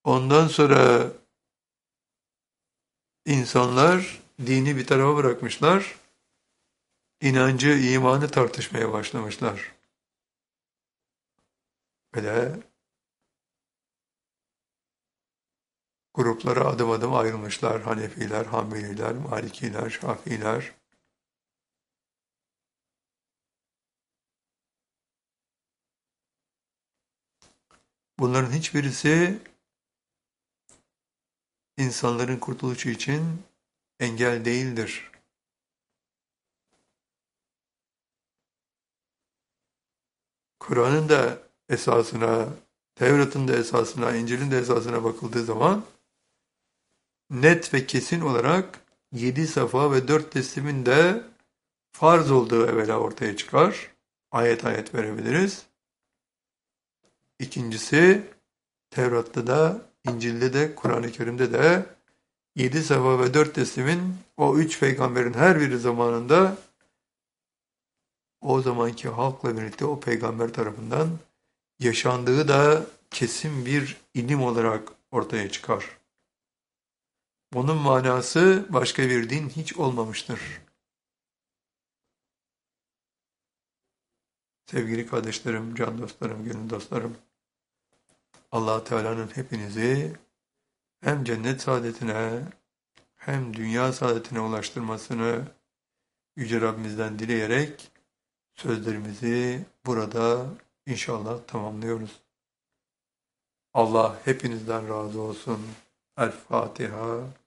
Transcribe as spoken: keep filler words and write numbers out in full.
Ondan sonra insanlar dini bir tarafa bırakmışlar. İnancı, imanı tartışmaya başlamışlar. Böyle gruplara adım adım ayrılmışlar. Hanefiler, Hanbeliler, Malikiler, Şafiiler. Bunların hiçbirisi insanların kurtuluşu için engel değildir. Kur'an'ın da esasına, Tevrat'ın da esasına, İncil'in de esasına bakıldığı zaman net ve kesin olarak yedi safa ve dört teslimin de farz olduğu evvela ortaya çıkar. Ayet ayet verebiliriz. İkincisi, Tevrat'ta da, İncil'de de, Kur'an-ı Kerim'de de yedi safa ve dört teslimin o üç peygamberin her biri zamanında o zamanki halkla birlikte o peygamber tarafından yaşandığı da kesin bir ilim olarak ortaya çıkar. Bunun manası başka bir din hiç olmamıştır. Sevgili kardeşlerim, can dostlarım, gönül dostlarım, Allah Teala'nın hepinizi hem cennet saadetine hem dünya saadetine ulaştırmasını Yüce Rabbimizden dileyerek sözlerimizi burada inşallah tamamlıyoruz. Allah hepinizden razı olsun. El Fatiha.